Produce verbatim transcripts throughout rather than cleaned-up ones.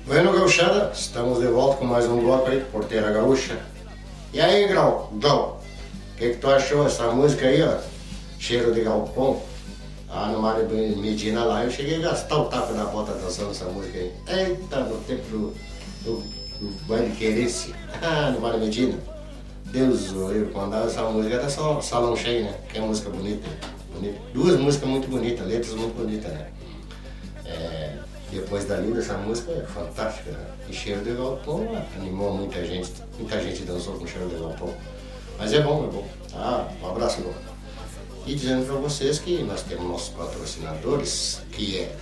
Bueno, gauchada, estamos de volta com mais um bloco aí, Porteira Gaúcha. E aí, Grau, Grau, o que, que tu achou essa música aí, ó? Cheiro de galpão. Ah, no Mário Medina lá, eu cheguei a gastar o taco na bota dançando essa música aí. Eita, no tempo do, do, do baile querência. Ah, no Mário Medina. Deus, eu quando dava essa música era só salão cheio, né? Que é música bonita, bonita. Duas músicas muito bonitas, letras muito bonitas, né? É, depois dali dessa música é fantástica, né? E Cheiro de Galpão animou muita gente, muita gente dançou com Cheiro de Galpão. Mas é bom, é bom. Ah, um abraço, bom. E dizendo para vocês que nós temos nossos patrocinadores, que é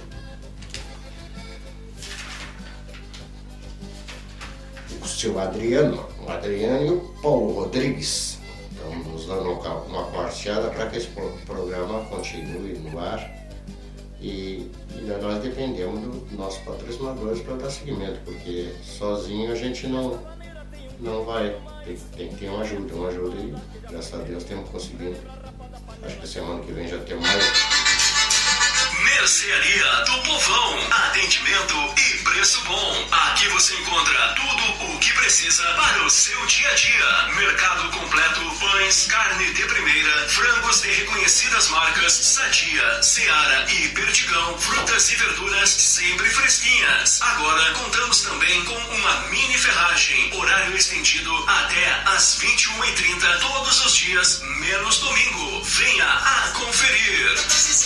o seu Adriano, o Adriano e o Paulo Rodrigues. Estamos nos dando uma quarteada para que esse programa continue no ar. E, e nós dependemos dos nossos patrocinadores para dar seguimento, porque sozinho a gente não, não vai, tem, tem que ter uma ajuda, uma ajuda e graças a Deus temos conseguido. Acho que semana que vem já temos mais. Mercearia do Povão, atendimento e preço bom. Aqui você encontra tudo o que precisa para o seu dia a dia. Mercado completo, pães, carne de primeira, frangos de reconhecidas marcas, Sadia, Seara e Perdigão, frutas e verduras sempre fresquinhas. Agora contamos também com uma mini ferragem, horário estendido até às vinte e uma e trinta todos os dias, menos domingo. Venha a conferir.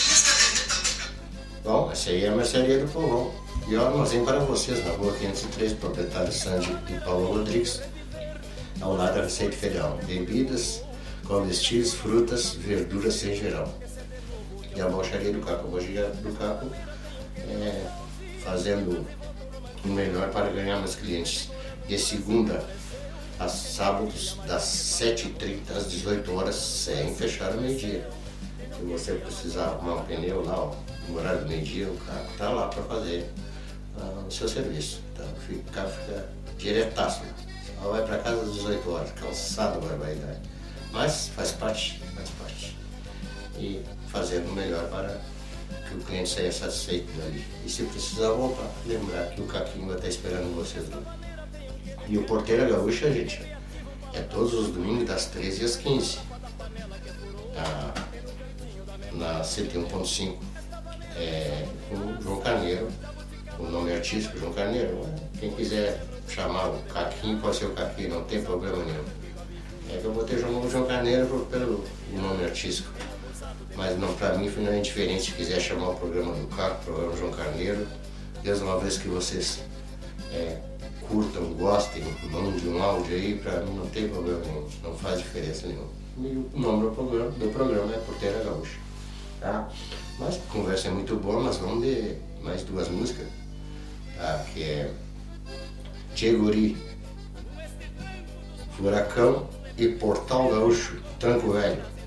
Bom, essa aí é a Mercearia do Povão. E o armazém para vocês na rua quinhentos e três, proprietário Sandy e Paulo Rodrigues, ao lado da Receita Federal. Bebidas, comestíveis, frutas, verduras em geral. E a Mocharia do Caco. A Mocharia do Caco é fazendo o melhor para ganhar mais clientes. De segunda a sábados, das sete e trinta às dezoito horas, sem fechar o meio-dia. Se você precisar arrumar um pneu lá, ó, no horário do meio-dia, o carro está lá para fazer uh, o seu serviço. Então o carro fica diretaço. Só vai para casa às dezoito horas, cansado, barbaridade. Mas faz parte, faz parte. E fazendo o melhor para que o cliente saia satisfeito dali. E se precisar voltar, lembrar que o Caquinho vai estar esperando vocês lá. E o Porteira Gaúcha, gente, é todos os domingos das treze às quinze. Tá? Na cento e um ponto cinco, é, com o João Carneiro, o nome artístico João Carneiro. Quem quiser chamar o Caquinho, pode ser o Caquinho, não tem problema nenhum. É que eu botei o João Carneiro pelo nome artístico, mas não, para mim não é indiferente se quiser chamar o programa do Caco, o programa João Carneiro. Desde uma vez que vocês é, curtam, gostem, mandem um áudio aí, para mim não tem problema nenhum, não faz diferença nenhuma. E o nome do programa, do programa é Porteira Gaúcha. Tá? Mas a conversa é muito boa, mas vamos de mais duas músicas, tá? Que é Tcheguri, Furacão e Portal Gaúcho, Tranco Velho.